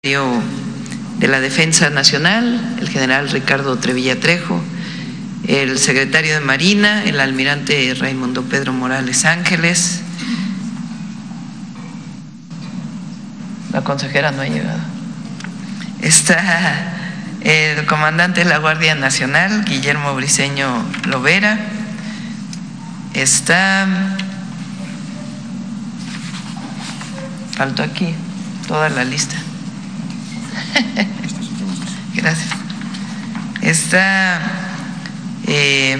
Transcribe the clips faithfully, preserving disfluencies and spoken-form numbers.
de la Defensa Nacional, el general Ricardo Trevilla Trejo, el secretario de Marina, el almirante Raimundo Pedro Morales Ángeles. La consejera no ha llegado. Está el comandante de la Guardia Nacional, Guillermo Briceño Lovera. Está, faltó aquí toda la lista. Gracias. Está eh,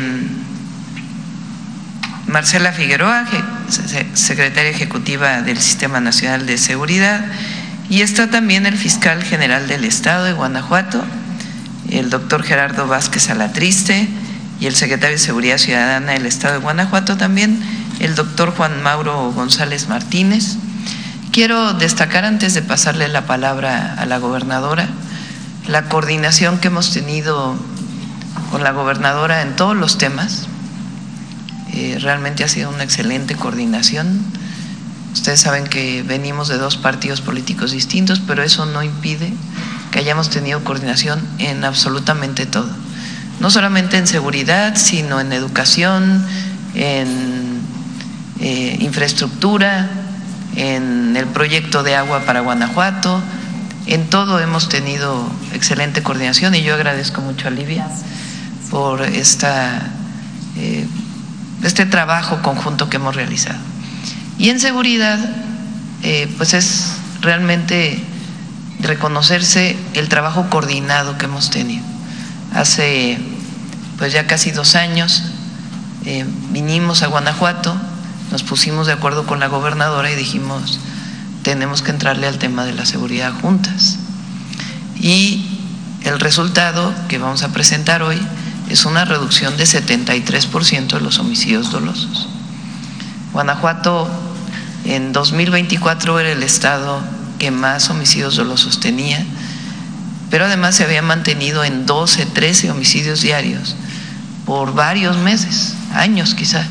Marcela Figueroa, secretaria ejecutiva del Sistema Nacional de Seguridad, y está también el fiscal general del Estado de Guanajuato, el doctor Gerardo Vázquez Alatriste, y el secretario de Seguridad Ciudadana del Estado de Guanajuato también, el doctor Juan Mauro González Martínez. Quiero destacar, antes de pasarle la palabra a la gobernadora, la coordinación que hemos tenido con la gobernadora en todos los temas. Eh, realmente ha sido una excelente coordinación. Ustedes saben que venimos de dos partidos políticos distintos, pero eso no impide que hayamos tenido coordinación en absolutamente todo. No solamente en seguridad, sino en educación, en eh, infraestructura, en el proyecto de agua para Guanajuato. En todo hemos tenido excelente coordinación y yo agradezco mucho a Livia por esta, eh, este trabajo conjunto que hemos realizado. Y en seguridad, eh, pues es realmente reconocerse el trabajo coordinado que hemos tenido. Hace pues ya casi dos años eh, vinimos a Guanajuato, nos pusimos de acuerdo con la gobernadora y dijimos, tenemos que entrarle al tema de la seguridad juntas. Y el resultado que vamos a presentar hoy es una reducción de setenta y tres por ciento de los homicidios dolosos. Guanajuato en dos mil veinticuatro era el estado que más homicidios dolosos tenía, pero además se había mantenido en doce, trece homicidios diarios por varios meses, años quizá.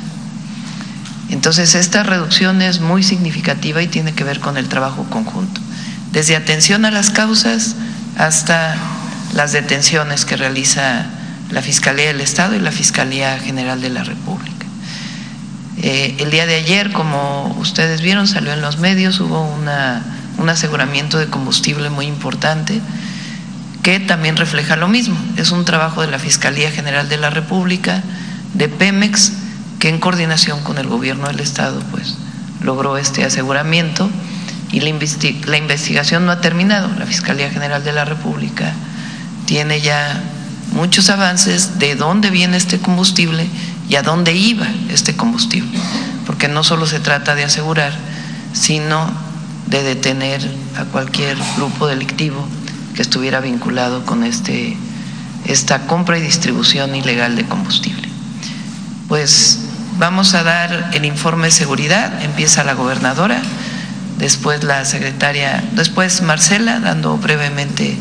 Entonces esta reducción es muy significativa y tiene que ver con el trabajo conjunto, desde atención a las causas hasta las detenciones que realiza la Fiscalía del Estado y la Fiscalía General de la República. Eh, el día de ayer, como ustedes vieron, salió en los medios, hubo una, un aseguramiento de combustible muy importante que también refleja lo mismo. Es un trabajo de la Fiscalía General de la República, de Pemex, que en coordinación con el gobierno del Estado pues logró este aseguramiento y la, investi la investigación no ha terminado. La Fiscalía General de la República tiene ya muchos avances de dónde viene este combustible y a dónde iba este combustible, porque no solo se trata de asegurar, sino de detener a cualquier grupo delictivo que estuviera vinculado con este, esta compra y distribución ilegal de combustible. Pues vamos a dar el informe de seguridad, empieza la gobernadora, después la secretaria, después Marcela dando brevemente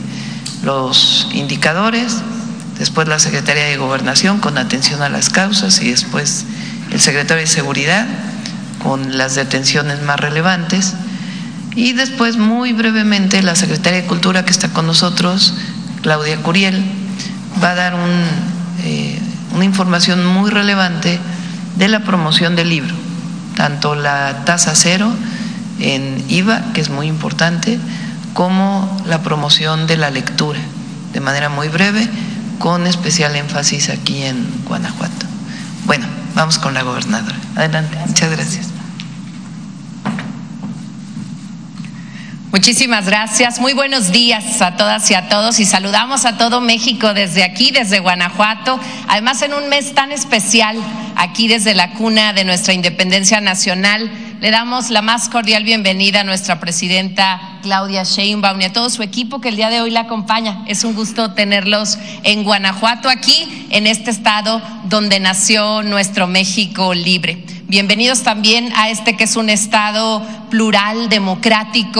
los indicadores, después la secretaria de Gobernación con atención a las causas y después el secretario de Seguridad con las detenciones más relevantes y después muy brevemente la secretaria de Cultura que está con nosotros, Claudia Curiel, va a dar un, eh, una información muy relevante de la promoción del libro, tanto la tasa cero en I V A, que es muy importante, como la promoción de la lectura, de manera muy breve, con especial énfasis aquí en Guanajuato. Bueno, vamos con la gobernadora. Adelante, muchas gracias. Muchísimas gracias, muy buenos días a todas y a todos y saludamos a todo México desde aquí, desde Guanajuato, además en un mes tan especial, aquí desde la cuna de nuestra independencia nacional. Le damos la más cordial bienvenida a nuestra presidenta Claudia Sheinbaum y a todo su equipo que el día de hoy la acompaña. Es un gusto tenerlos en Guanajuato, aquí en este estado donde nació nuestro México libre. Bienvenidos también a este que es un estado plural, democrático,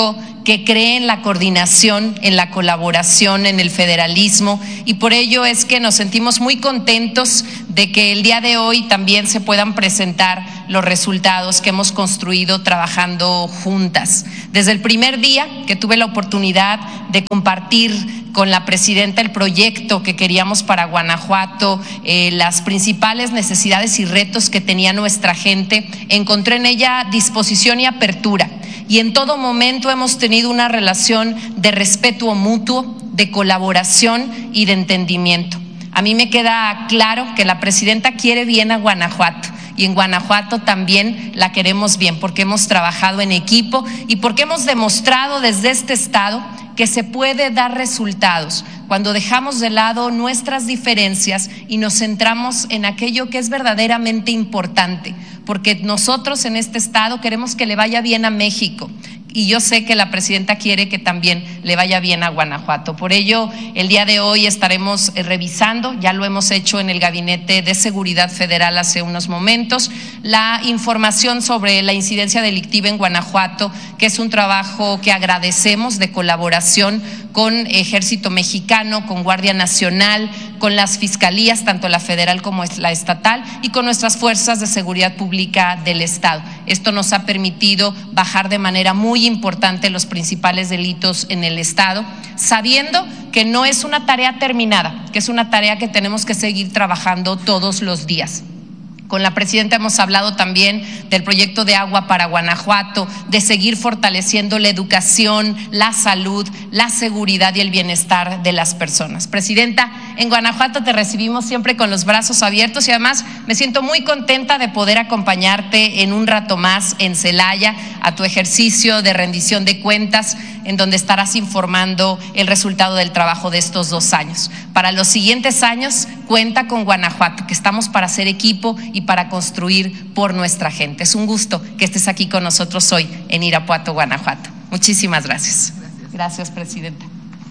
que cree en la coordinación, en la colaboración, en el federalismo, y por ello es que nos sentimos muy contentos de que el día de hoy también se puedan presentar los resultados que hemos construido trabajando juntas. Desde el primer día que tuve la oportunidad de compartir con la presidenta el proyecto que queríamos para Guanajuato, eh, las principales necesidades y retos que tenía nuestra gente, encontré en ella disposición y apertura. Y en todo momento hemos tenido una relación de respeto mutuo, de colaboración y de entendimiento. A mí me queda claro que la presidenta quiere bien a Guanajuato, y en Guanajuato también la queremos bien, porque hemos trabajado en equipo y porque hemos demostrado desde este estado que se puede dar resultados cuando dejamos de lado nuestras diferencias y nos centramos en aquello que es verdaderamente importante, porque nosotros en este estado queremos que le vaya bien a México. Y yo sé que la presidenta quiere que también le vaya bien a Guanajuato. Por ello, el día de hoy estaremos revisando, ya lo hemos hecho en el Gabinete de Seguridad Federal hace unos momentos, la información sobre la incidencia delictiva en Guanajuato, que es un trabajo que agradecemos de colaboración con Ejército Mexicano, con Guardia Nacional, con las fiscalías, tanto la federal como la estatal, y con nuestras fuerzas de seguridad pública del estado. Esto nos ha permitido bajar de manera muy importante los principales delitos en el estado, sabiendo que no es una tarea terminada, que es una tarea que tenemos que seguir trabajando todos los días. Con la presidenta hemos hablado también del proyecto de agua para Guanajuato, de seguir fortaleciendo la educación, la salud, la seguridad y el bienestar de las personas. Presidenta, en Guanajuato te recibimos siempre con los brazos abiertos y además me siento muy contenta de poder acompañarte en un rato más en Celaya a tu ejercicio de rendición de cuentas, en donde estarás informando el resultado del trabajo de estos dos años. Para los siguientes años, cuenta con Guanajuato, que estamos para hacer equipo y para construir por nuestra gente. Es un gusto que estés aquí con nosotros hoy en Irapuato, Guanajuato. Muchísimas gracias. Gracias, gracias presidenta.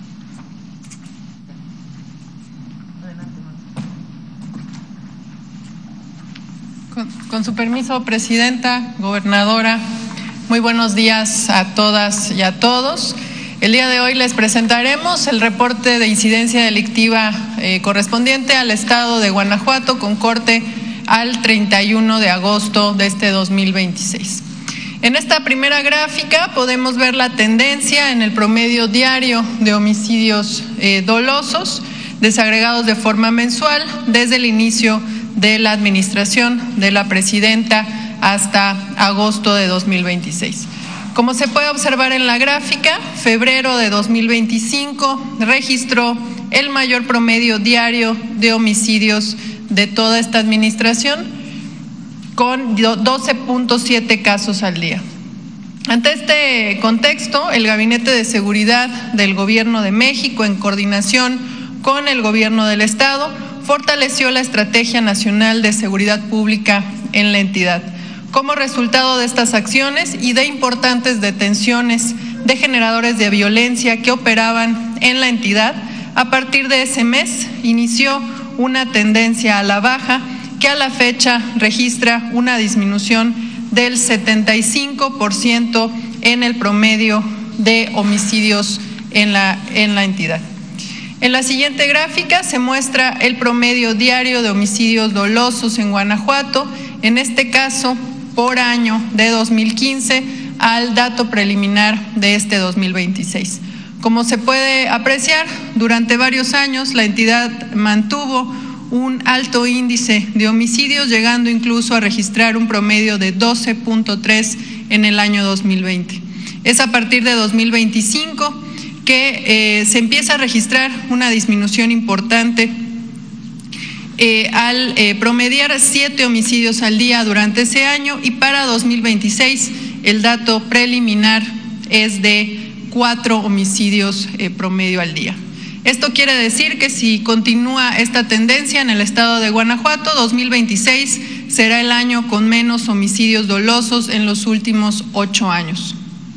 Con, con su permiso, presidenta, gobernadora, muy buenos días a todas y a todos. El día de hoy les presentaremos el reporte de incidencia delictiva eh, correspondiente al estado de Guanajuato con corte al treinta y uno de agosto de este dos mil veintiséis. En esta primera gráfica podemos ver la tendencia en el promedio diario de homicidios eh, dolosos desagregados de forma mensual desde el inicio de la administración de la presidenta hasta agosto de dos mil veintiséis. Como se puede observar en la gráfica, febrero de dos mil veinticinco registró el mayor promedio diario de homicidios de toda esta administración, con doce punto siete casos al día. Ante este contexto, el Gabinete de Seguridad del Gobierno de México, en coordinación con el Gobierno del Estado, fortaleció la Estrategia Nacional de Seguridad Pública en la entidad. Como resultado de estas acciones y de importantes detenciones de generadores de violencia que operaban en la entidad, a partir de ese mes inició una tendencia a la baja que a la fecha registra una disminución del setenta y cinco por ciento en el promedio de homicidios en la, en la entidad. En la siguiente gráfica se muestra el promedio diario de homicidios dolosos en Guanajuato, en este caso por año de dos mil quince al dato preliminar de este dos mil veintiséis. Como se puede apreciar, durante varios años la entidad mantuvo un alto índice de homicidios, llegando incluso a registrar un promedio de doce punto tres en el año dos mil veinte. Es a partir de dos mil veinticinco que eh, se empieza a registrar una disminución importante Eh, al eh, promediar siete homicidios al día durante ese año, y para dos mil veintiséis el dato preliminar es de cuatro homicidios eh, promedio al día. Esto quiere decir que si continúa esta tendencia en el estado de Guanajuato, dos mil veintiséis será el año con menos homicidios dolosos en los últimos ocho años.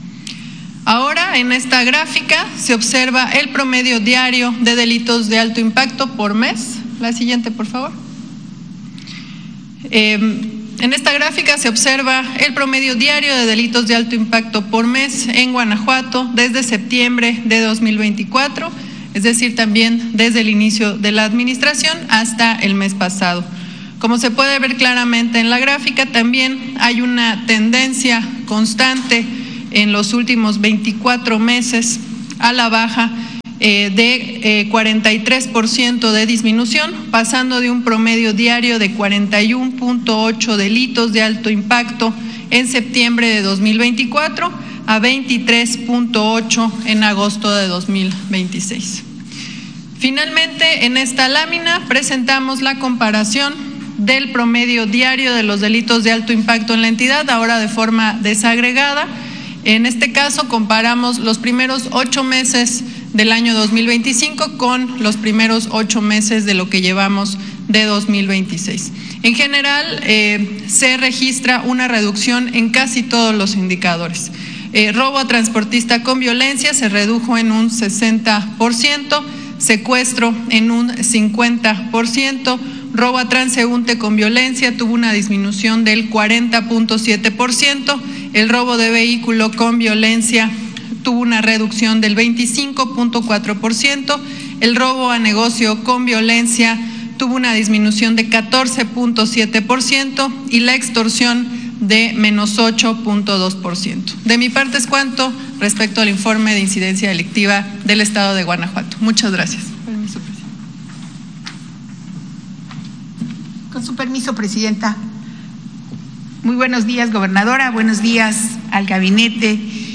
Ahora, en esta gráfica se observa el promedio diario de delitos de alto impacto por mes. La siguiente, por favor. Eh, en esta gráfica se observa el promedio diario de delitos de alto impacto por mes en Guanajuato desde septiembre de dos mil veinticuatro, es decir, también desde el inicio de la administración hasta el mes pasado. Como se puede ver claramente en la gráfica, también hay una tendencia constante en los últimos veinticuatro meses a la baja eh, de eh, cuarenta y tres por ciento de disminución, pasando de un promedio diario de cuarenta y uno punto ocho delitos de alto impacto en septiembre de dos mil veinticuatro a veintitrés punto ocho en agosto de dos mil veintiséis. Finalmente, en esta lámina presentamos la comparación del promedio diario de los delitos de alto impacto en la entidad, ahora de forma desagregada. En este caso comparamos los primeros ocho meses del año dos mil veinticinco con los primeros ocho meses de lo que llevamos de dos mil veintiséis. En general, eh, se registra una reducción en casi todos los indicadores. Eh, robo a transportista con violencia se redujo en un sesenta por ciento, secuestro en un cincuenta por ciento, robo a transeúnte con violencia tuvo una disminución del cuarenta punto siete por ciento, el robo de vehículo con violencia tuvo una reducción del veinticinco punto cuatro por ciento, el robo a negocio con violencia tuvo una disminución de catorce punto siete por ciento y la extorsión de menos ocho punto dos por ciento. De mi parte es cuanto respecto al informe de incidencia delictiva del Estado de Guanajuato. Muchas gracias. Permiso, presidenta. Con su permiso, presidenta. Muy buenos días, gobernadora. Buenos días al gabinete.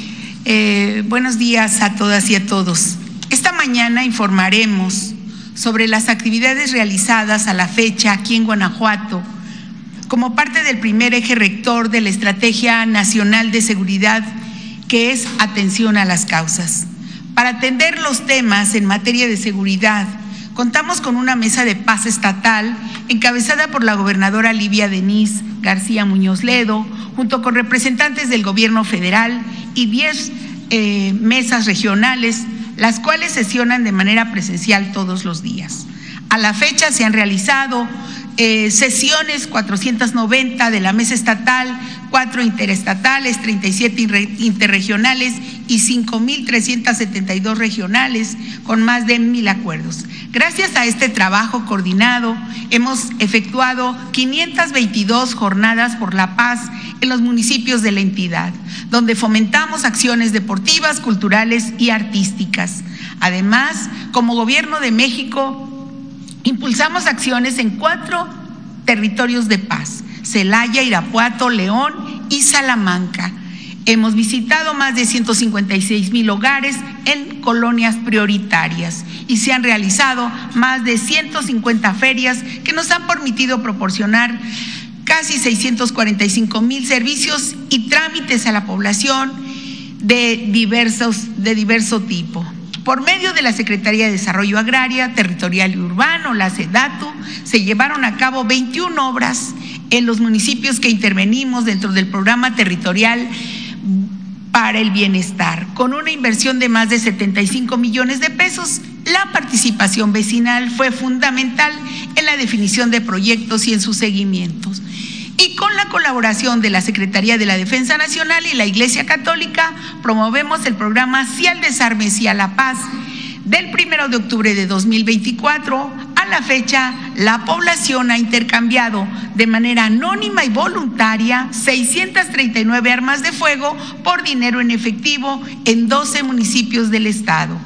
Eh, buenos días a todas y a todos. Esta mañana informaremos sobre las actividades realizadas a la fecha aquí en Guanajuato como parte del primer eje rector de la Estrategia Nacional de Seguridad, que es atención a las causas. Para atender los temas en materia de seguridad, contamos con una mesa de paz estatal encabezada por la gobernadora Livia Denise García Muñoz Ledo, junto con representantes del gobierno federal y diez eh, mesas regionales, las cuales sesionan de manera presencial todos los días. A la fecha se han realizado eh, sesiones cuatrocientas noventa de la mesa estatal, cuatro interestatales, treinta y siete interregionales y cinco mil trescientos setenta y dos regionales, con más de mil acuerdos. Gracias a este trabajo coordinado, hemos efectuado quinientas veintidós jornadas por la paz en los municipios de la entidad, donde fomentamos acciones deportivas, culturales y artísticas. Además, como Gobierno de México, impulsamos acciones en cuatro territorios de paz: Celaya, Irapuato, León y Salamanca. Hemos visitado más de ciento cincuenta y seis mil hogares en colonias prioritarias y se han realizado más de ciento cincuenta ferias que nos han permitido proporcionar casi seiscientos cuarenta y cinco mil servicios y trámites a la población de diversos, de diverso tipo. Por medio de la Secretaría de Desarrollo Agraria, Territorial y Urbano, la SEDATU, se llevaron a cabo veintiuna obras en los municipios que intervenimos dentro del Programa Territorial para el Bienestar, con una inversión de más de setenta y cinco millones de pesos. La participación vecinal fue fundamental en la definición de proyectos y en sus seguimientos. Y con la colaboración de la Secretaría de la Defensa Nacional y la Iglesia Católica, promovemos el programa Sí al Desarme, Sí a la Paz. Del primero de octubre de dos mil veinticuatro a la fecha, la población ha intercambiado de manera anónima y voluntaria seiscientas treinta y nueve armas de fuego por dinero en efectivo en doce municipios del estado.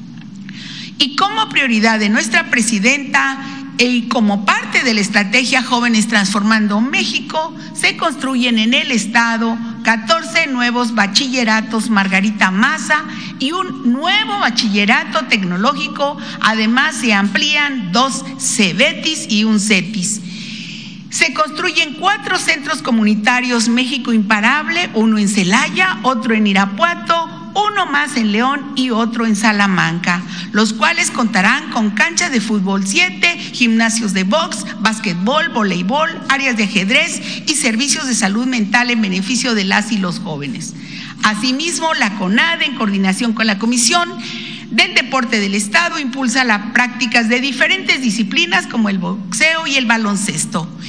Y como prioridad de nuestra presidenta y como parte de la estrategia Jóvenes Transformando México, se construyen en el estado catorce nuevos bachilleratos Margarita Maza y un nuevo bachillerato tecnológico. Además, se amplían dos CEBETIS y un CETIS. Se construyen cuatro centros comunitarios México Imparable, uno en Celaya, otro en Irapuato, uno más en León y otro en Salamanca, los cuales contarán con canchas de fútbol siete, gimnasios de box, básquetbol, voleibol, áreas de ajedrez y servicios de salud mental en beneficio de las y los jóvenes. Asimismo, la CONADE, en coordinación con la Comisión del Deporte del Estado, impulsa las prácticas de diferentes disciplinas como el boxeo y el baloncesto.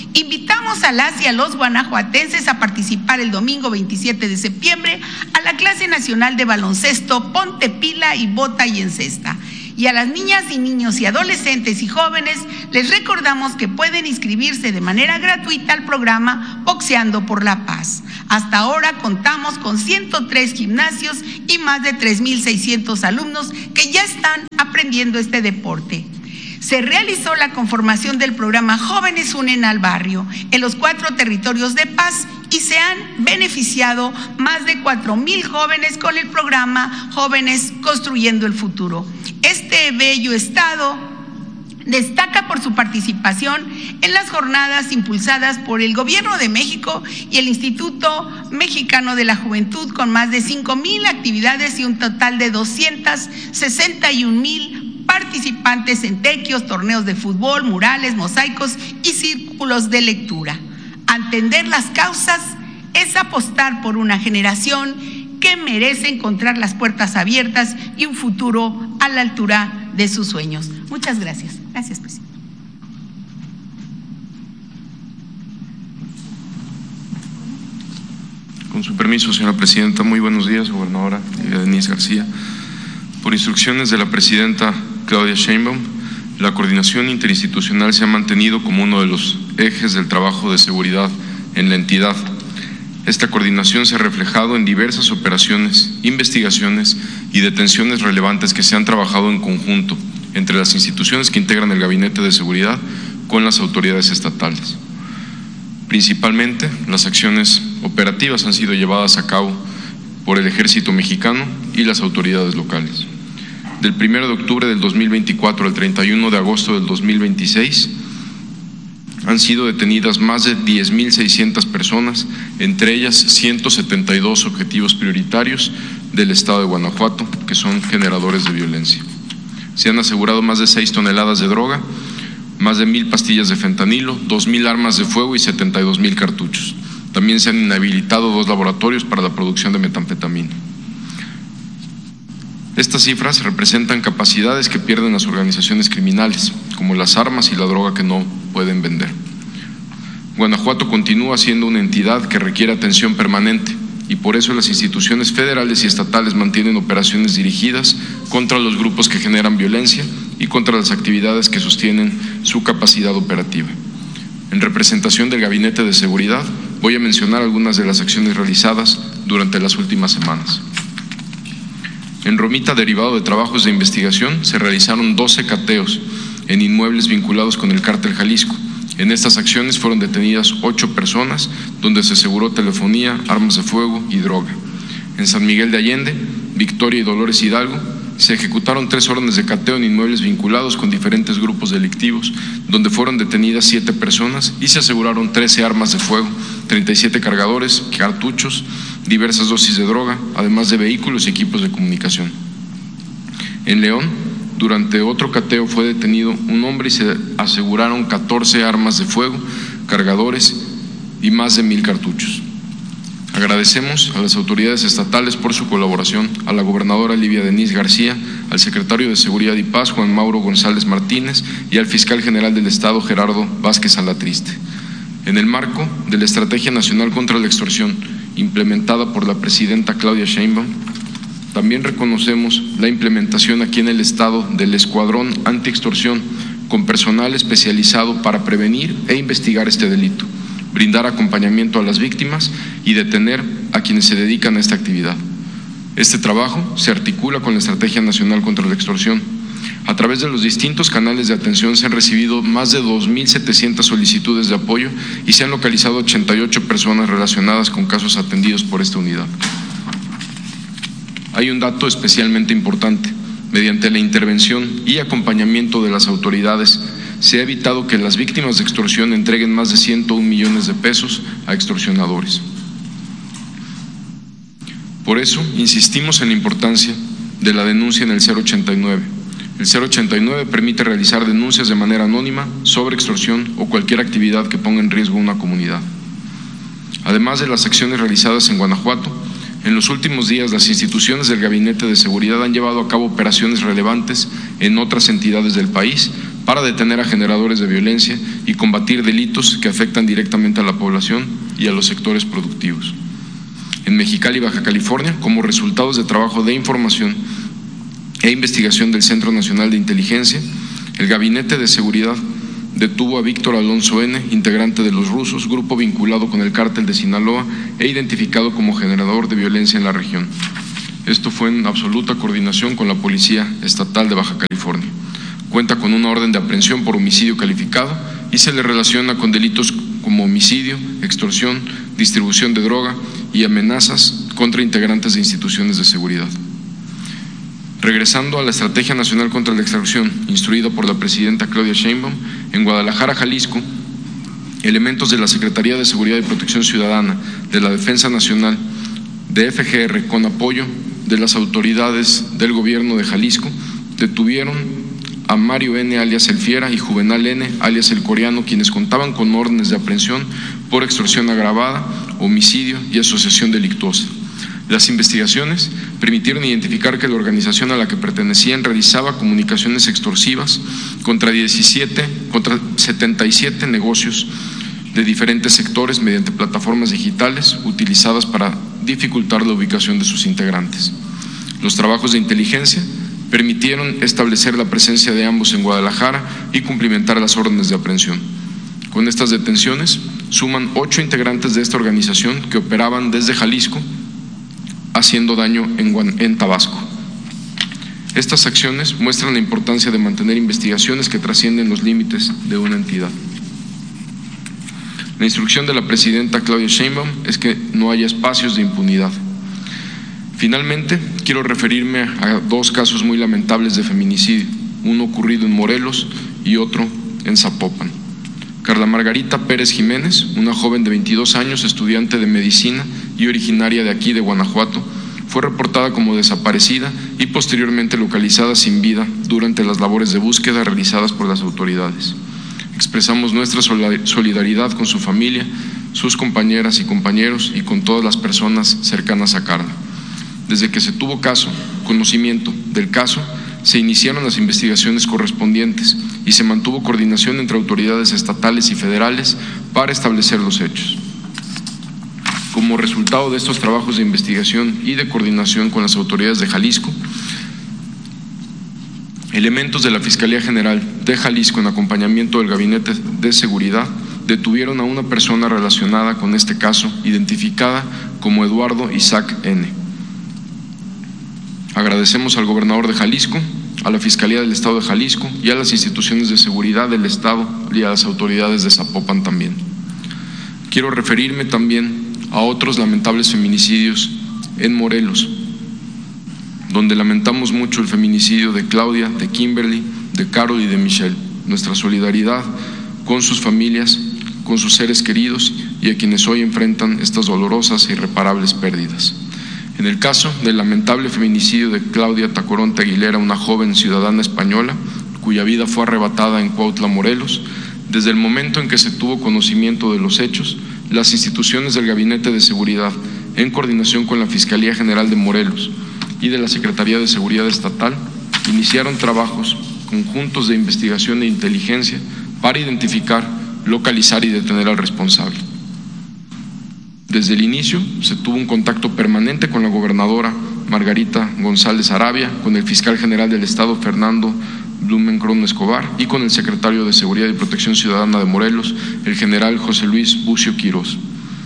Invitamos a las y a los guanajuatenses a participar el domingo veintisiete de septiembre a la clase nacional de baloncesto Ponte Pila y Bota y Encesta. Y a las niñas y niños y adolescentes y jóvenes les recordamos que pueden inscribirse de manera gratuita al programa Boxeando por la Paz. Hasta ahora contamos con ciento tres gimnasios y más de tres mil seiscientos alumnos que ya están aprendiendo este deporte. Se realizó la conformación del programa Jóvenes Unen al Barrio en los cuatro territorios de paz y se han beneficiado más de cuatro mil jóvenes con el programa Jóvenes Construyendo el Futuro. Este bello estado destaca por su participación en las jornadas impulsadas por el Gobierno de México y el Instituto Mexicano de la Juventud, con más de cinco mil actividades y un total de doscientos sesenta y un mil participantes en tequios, torneos de fútbol, murales, mosaicos y círculos de lectura. Atender las causas es apostar por una generación que merece encontrar las puertas abiertas y un futuro a la altura de sus sueños. Muchas gracias. Gracias, presidente. Con su permiso, señora presidenta, muy buenos días, gobernadora Denise García. Por instrucciones de la presidenta Claudia Sheinbaum, la coordinación interinstitucional se ha mantenido como uno de los ejes del trabajo de seguridad en la entidad. Esta coordinación se ha reflejado en diversas operaciones, investigaciones y detenciones relevantes que se han trabajado en conjunto entre las instituciones que integran el Gabinete de Seguridad con las autoridades estatales. Principalmente, las acciones operativas han sido llevadas a cabo por el Ejército Mexicano y las autoridades locales. Del primero de octubre del dos mil veinticuatro al treinta y uno de agosto del dos mil veintiséis, han sido detenidas más de diez mil seiscientas personas, entre ellas ciento setenta y dos objetivos prioritarios del estado de Guanajuato, que son generadores de violencia. Se han asegurado más de seis toneladas de droga, más de mil pastillas de fentanilo, dos mil armas de fuego y setenta y dos mil cartuchos. También se han inhabilitado dos laboratorios para la producción de metanfetamina. Estas cifras representan capacidades que pierden las organizaciones criminales, como las armas y la droga que no pueden vender. Guanajuato continúa siendo una entidad que requiere atención permanente y por eso las instituciones federales y estatales mantienen operaciones dirigidas contra los grupos que generan violencia y contra las actividades que sostienen su capacidad operativa. En representación del Gabinete de Seguridad, voy a mencionar algunas de las acciones realizadas durante las últimas semanas. En Romita, derivado de trabajos de investigación, se realizaron doce cateos en inmuebles vinculados con el Cártel Jalisco. En estas acciones fueron detenidas ocho personas, donde se aseguró telefonía, armas de fuego y droga. En San Miguel de Allende, Victoria y Dolores Hidalgo, se ejecutaron tres órdenes de cateo en inmuebles vinculados con diferentes grupos delictivos, donde fueron detenidas siete personas y se aseguraron trece armas de fuego, treinta y siete cargadores, cartuchos, diversas dosis de droga, además de vehículos y equipos de comunicación. En León, durante otro cateo fue detenido un hombre y se aseguraron catorce armas de fuego, cargadores y más de mil cartuchos. Agradecemos a las autoridades estatales por su colaboración, a la gobernadora Livia Denise García, al secretario de Seguridad y Paz, Juan Mauro González Martínez, y al fiscal general del Estado, Gerardo Vázquez Alatriste. En el marco de la Estrategia Nacional contra la Extorsión, implementada por la presidenta Claudia Sheinbaum, también reconocemos la implementación aquí en el Estado del Escuadrón Antiextorsión, con personal especializado para prevenir e investigar este delito, brindar acompañamiento a las víctimas y detener a quienes se dedican a esta actividad. Este trabajo se articula con la Estrategia Nacional contra la Extorsión. A través de los distintos canales de atención se han recibido más de dos mil setecientas solicitudes de apoyo y se han localizado ochenta y ocho personas relacionadas con casos atendidos por esta unidad. Hay un dato especialmente importante. Mediante la intervención y acompañamiento de las autoridades, se ha evitado que las víctimas de extorsión entreguen más de ciento un millones de pesos a extorsionadores. Por eso, insistimos en la importancia de la denuncia en el cero ochenta y nueve. El cero ochenta y nueve permite realizar denuncias de manera anónima sobre extorsión o cualquier actividad que ponga en riesgo una comunidad. Además de las acciones realizadas en Guanajuato, en los últimos días las instituciones del Gabinete de Seguridad han llevado a cabo operaciones relevantes en otras entidades del país para detener a generadores de violencia y combatir delitos que afectan directamente a la población y a los sectores productivos. En Mexicali, Baja California, como resultados de trabajo de información e investigación del Centro Nacional de Inteligencia, el Gabinete de Seguridad detuvo a Víctor Alonso N., integrante de Los Rusos, grupo vinculado con el cártel de Sinaloa e identificado como generador de violencia en la región. Esto fue en absoluta coordinación con la Policía Estatal de Baja California. Cuenta con una orden de aprehensión por homicidio calificado y se le relaciona con delitos como homicidio, extorsión, distribución de droga y amenazas contra integrantes de instituciones de seguridad. Regresando a la Estrategia Nacional contra la Extorsión, instruida por la presidenta Claudia Sheinbaum, en Guadalajara, Jalisco, elementos de la Secretaría de Seguridad y Protección Ciudadana, de la Defensa Nacional, de F G R, con apoyo de las autoridades del gobierno de Jalisco, detuvieron a Mario N., alias El Fiera, y Juvenal N., alias El Coreano, quienes contaban con órdenes de aprehensión por extorsión agravada, homicidio y asociación delictuosa. Las investigaciones permitieron identificar que la organización a la que pertenecían realizaba comunicaciones extorsivas contra diecisiete, contra setenta y siete negocios de diferentes sectores mediante plataformas digitales utilizadas para dificultar la ubicación de sus integrantes. Los trabajos de inteligencia permitieron establecer la presencia de ambos en Guadalajara y cumplimentar las órdenes de aprehensión. Con estas detenciones suman ocho integrantes de esta organización que operaban desde Jalisco, haciendo daño en, en Tabasco. Estas acciones muestran la importancia de mantener investigaciones que trascienden los límites de una entidad. La instrucción de la presidenta Claudia Sheinbaum es que no haya espacios de impunidad. Finalmente, quiero referirme a dos casos muy lamentables de feminicidio, uno ocurrido en Morelos y otro en Zapopan. Carla Margarita Pérez Jiménez, una joven de veintidós años, estudiante de medicina y originaria de aquí de Guanajuato, fue reportada como desaparecida y posteriormente localizada sin vida durante las labores de búsqueda realizadas por las autoridades. Expresamos nuestra solidaridad con su familia, sus compañeras y compañeros y con todas las personas cercanas a Carla. Desde que se tuvo caso, conocimiento del caso, se iniciaron las investigaciones correspondientes y se mantuvo coordinación entre autoridades estatales y federales para establecer los hechos. Como resultado de estos trabajos de investigación y de coordinación con las autoridades de Jalisco, elementos de la Fiscalía General de Jalisco, en acompañamiento del Gabinete de Seguridad, detuvieron a una persona relacionada con este caso, identificada como Eduardo Isaac N. Agradecemos al gobernador de Jalisco, a la Fiscalía del Estado de Jalisco y a las instituciones de seguridad del Estado y a las autoridades de Zapopan también. Quiero referirme también a otros lamentables feminicidios en Morelos, donde lamentamos mucho el feminicidio de Claudia, de Kimberly, de Carol y de Michelle. Nuestra solidaridad con sus familias, con sus seres queridos y a quienes hoy enfrentan estas dolorosas e irreparables pérdidas. En el caso del lamentable feminicidio de Claudia Tacoronte Aguilera, una joven ciudadana española, cuya vida fue arrebatada en Cuautla, Morelos, desde el momento en que se tuvo conocimiento de los hechos, las instituciones del Gabinete de Seguridad, en coordinación con la Fiscalía General de Morelos y de la Secretaría de Seguridad Estatal, iniciaron trabajos conjuntos de investigación e inteligencia para identificar, localizar y detener al responsable. Desde el inicio se tuvo un contacto permanente con la gobernadora Margarita González Arabia, con el fiscal general del Estado Fernando Blumenkron Escobar y con el secretario de Seguridad y Protección Ciudadana de Morelos, el general José Luis Bucio Quirós.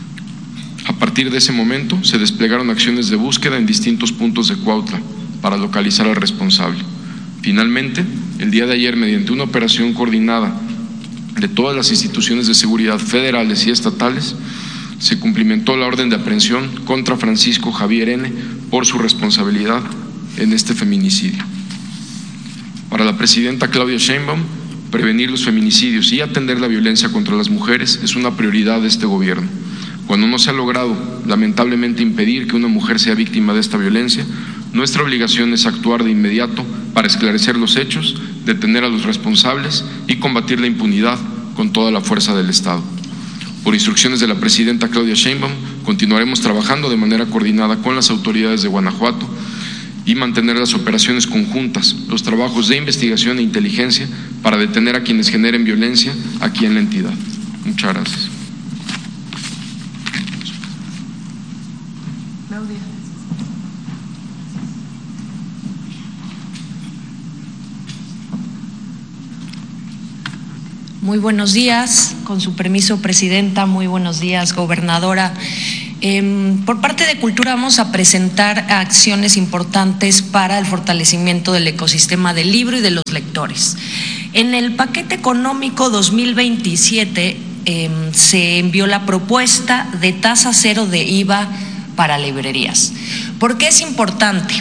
A partir de ese momento se desplegaron acciones de búsqueda en distintos puntos de Cuautla para localizar al responsable. Finalmente, el día de ayer, mediante una operación coordinada de todas las instituciones de seguridad federales y estatales, se cumplimentó la orden de aprehensión contra Francisco Javier N. por su responsabilidad en este feminicidio. Para la presidenta Claudia Sheinbaum, prevenir los feminicidios y atender la violencia contra las mujeres es una prioridad de este gobierno. Cuando no se ha logrado, lamentablemente, impedir que una mujer sea víctima de esta violencia, nuestra obligación es actuar de inmediato para esclarecer los hechos, detener a los responsables y combatir la impunidad con toda la fuerza del Estado. Por instrucciones de la presidenta Claudia Sheinbaum, continuaremos trabajando de manera coordinada con las autoridades de Guanajuato y mantener las operaciones conjuntas, los trabajos de investigación e inteligencia para detener a quienes generen violencia aquí en la entidad. Muchas gracias. Muy buenos días, con su permiso, presidenta, muy buenos días, gobernadora. Eh, por parte de Cultura vamos a presentar acciones importantes para el fortalecimiento del ecosistema del libro y de los lectores. En el paquete económico dos mil veintisiete eh, se envió la propuesta de tasa cero de I V A para librerías. ¿Por qué es importante?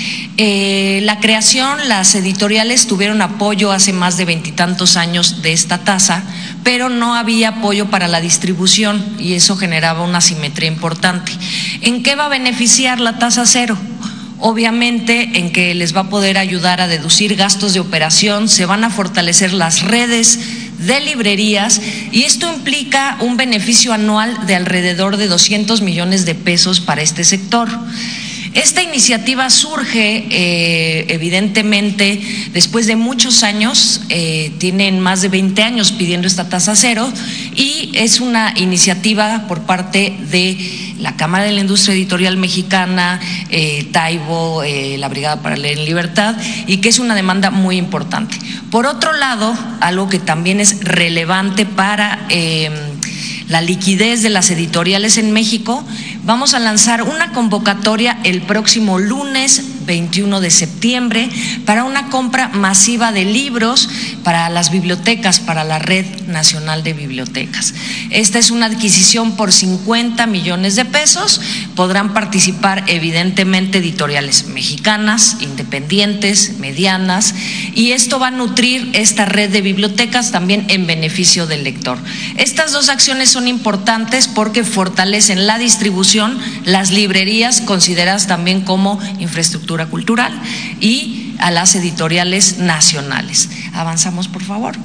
Eh, la creación, las editoriales tuvieron apoyo hace más de veintitantos años de esta tasa, pero no había apoyo para la distribución y eso generaba una asimetría importante. ¿En qué va a beneficiar la tasa cero? Obviamente en que les va a poder ayudar a deducir gastos de operación, se van a fortalecer las redes de librerías y esto implica un beneficio anual de alrededor de doscientos millones de pesos para este sector. Esta iniciativa surge eh, evidentemente después de muchos años, eh, tienen más de veinte años pidiendo esta tasa cero y es una iniciativa por parte de la Cámara de la Industria Editorial Mexicana, eh, Taibo, eh, la Brigada para Leer en Libertad y que es una demanda muy importante. Por otro lado, algo que también es relevante para eh, la liquidez de las editoriales en México, vamos a lanzar una convocatoria el próximo lunes veintiuno de septiembre para una compra masiva de libros para las bibliotecas, para la Red Nacional de Bibliotecas. Esta es una adquisición por cincuenta millones de pesos, podrán participar evidentemente editoriales mexicanas, independientes, medianas, y esto va a nutrir esta red de bibliotecas también en beneficio del lector. Estas dos acciones son importantes porque fortalecen la distribución, las librerías consideradas también como infraestructura cultural y a las editoriales nacionales. Avanzamos, por favor.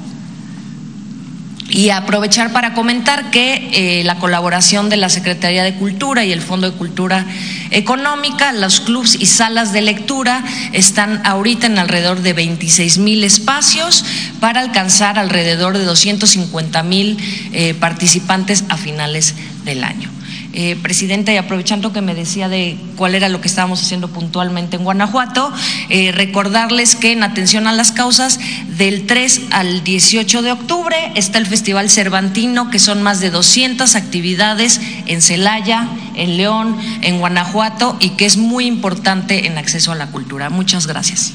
Y aprovechar para comentar que eh, la colaboración de la Secretaría de Cultura y el Fondo de Cultura Económica, los clubs y salas de lectura están ahorita en alrededor de veintiséis mil espacios para alcanzar alrededor de doscientos cincuenta mil eh, participantes a finales del año. Eh, Presidenta, y aprovechando que me decía de cuál era lo que estábamos haciendo puntualmente en Guanajuato, eh, recordarles que en atención a las causas del tres al dieciocho de octubre está el Festival Cervantino, que son más de doscientas actividades en Celaya, en León, en Guanajuato y que es muy importante en acceso a la cultura. Muchas gracias.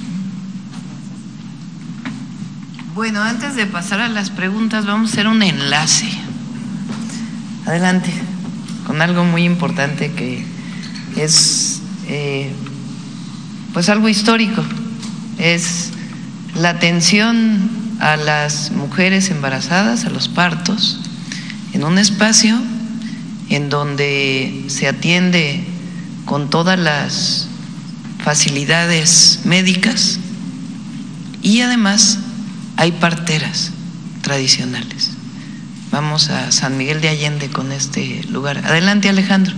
Bueno, antes de pasar a las preguntas, vamos a hacer un enlace. Adelante. Con algo muy importante que es eh, pues algo histórico, es la atención a las mujeres embarazadas, a los partos, en un espacio en donde se atiende con todas las facilidades médicas y además hay parteras tradicionales. Vamos a San Miguel de Allende con este lugar. Adelante, Alejandro.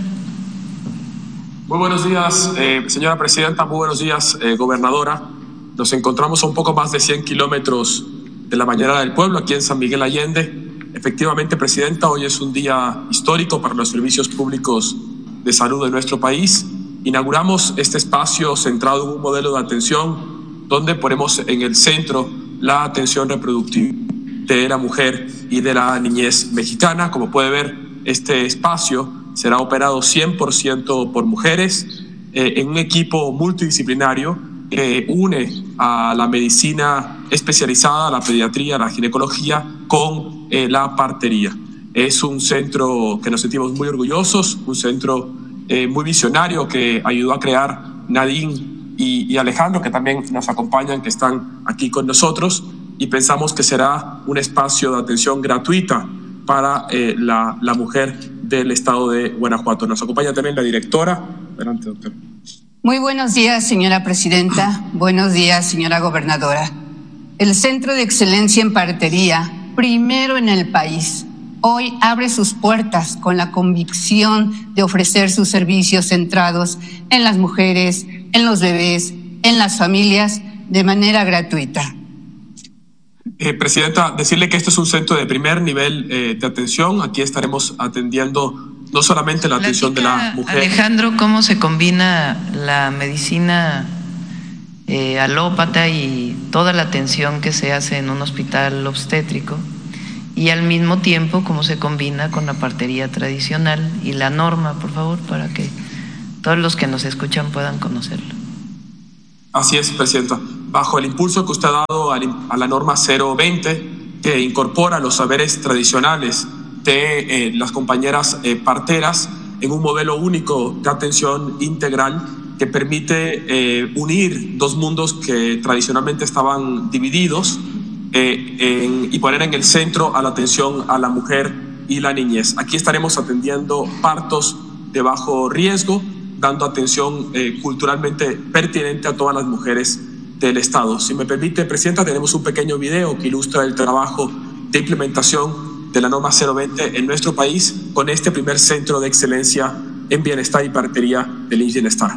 Muy buenos días, eh, señora presidenta, muy buenos días, eh, gobernadora. Nos encontramos a un poco más de cien kilómetros de la Mañanera del Pueblo, aquí en San Miguel Allende. Efectivamente, presidenta, hoy es un día histórico para los servicios públicos de salud de nuestro país. Inauguramos este espacio centrado en un modelo de atención donde ponemos en el centro la atención reproductiva de la mujer y de la niñez mexicana. Como puede ver, este espacio será operado cien por ciento por mujeres eh, en un equipo multidisciplinario que une a la medicina especializada, la pediatría, la ginecología con eh, la partería. Es un centro que nos sentimos muy orgullosos, un centro eh, muy visionario que ayudó a crear Nadine y, y Alejandro, que también nos acompañan, que están aquí con nosotros, y pensamos que será un espacio de atención gratuita para eh, la, la mujer del estado de Guanajuato. Nos acompaña también la directora. Adelante, doctora. Muy buenos días, señora presidenta. Buenos días, señora gobernadora. El Centro de Excelencia en Partería, primero en el país, hoy abre sus puertas con la convicción de ofrecer sus servicios centrados en las mujeres, en los bebés, en las familias, de manera gratuita. Eh, Presidenta, decirle que esto es un centro de primer nivel eh, de atención. Aquí estaremos atendiendo no solamente la atención de la mujer. Alejandro, ¿cómo se combina la medicina eh, alópata y toda la atención que se hace en un hospital obstétrico? Y al mismo tiempo, ¿cómo se combina con la partería tradicional y la norma, por favor, para que todos los que nos escuchan puedan conocerlo? Así es, Presidenta. Bajo el impulso que usted ha dado a la norma cero veinte, que incorpora los saberes tradicionales de eh, las compañeras eh, parteras en un modelo único de atención integral que permite eh, unir dos mundos que tradicionalmente estaban divididos eh, en, y poner en el centro a la atención a la mujer y la niñez. Aquí estaremos atendiendo partos de bajo riesgo, dando atención eh, culturalmente pertinente a todas las mujeres del Estado. Si me permite, Presidenta, tenemos un pequeño video que ilustra el trabajo de implementación de la norma cero veinte en nuestro país con este primer centro de excelencia en bienestar y partería del I M S S Bienestar.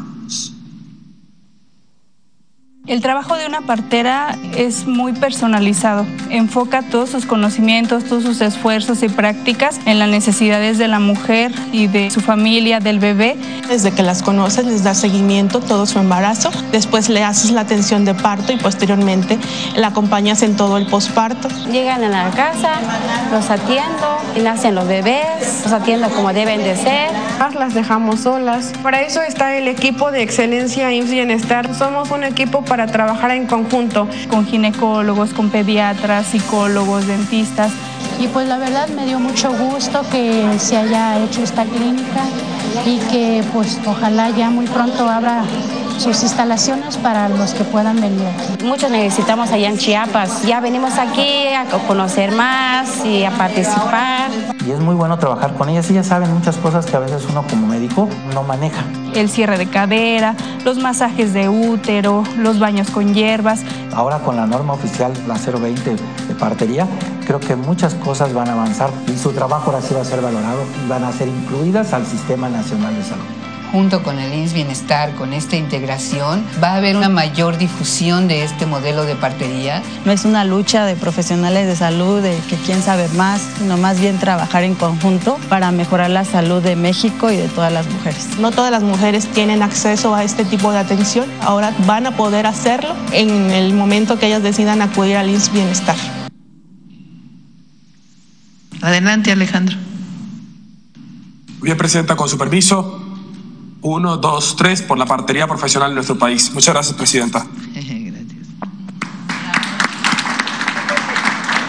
El trabajo de una partera es muy personalizado, enfoca todos sus conocimientos, todos sus esfuerzos y prácticas en las necesidades de la mujer y de su familia, del bebé. Desde que las conoces, les das seguimiento todo su embarazo, después le haces la atención de parto y posteriormente la acompañas en todo el posparto. Llegan a la casa, los atiendo, nacen los bebés, los atiendo como deben de ser. Las dejamos solas. Para eso está el equipo de excelencia I M S S Bienestar. Somos un equipo para trabajar en conjunto. Con ginecólogos, con pediatras, psicólogos, dentistas. Y pues la verdad me dio mucho gusto que se haya hecho esta clínica y que pues ojalá ya muy pronto abra sus instalaciones para los que puedan venir aquí. Muchos necesitamos allá en Chiapas. Ya venimos aquí a conocer más y a participar. Y es muy bueno trabajar con ellas. Ellas saben muchas cosas que a veces uno como médico no maneja. El cierre de cadera, los masajes de útero, los baños con hierbas. Ahora con la norma oficial, la cero veinte de partería, creo que muchas cosas van a avanzar y su trabajo ahora sí va a ser valorado y van a ser incluidas al Sistema Nacional de Salud. Junto con el I M S S Bienestar, con esta integración, va a haber una mayor difusión de este modelo de partería. No es una lucha de profesionales de salud, de que quién sabe más, sino más bien trabajar en conjunto para mejorar la salud de México y de todas las mujeres. No todas las mujeres tienen acceso a este tipo de atención. Ahora van a poder hacerlo en el momento que ellas decidan acudir al I M S S Bienestar. Adelante, Alejandro. Bien, Presidenta, con su permiso. Uno, dos, tres, por la partería profesional en nuestro país. Muchas gracias, Presidenta.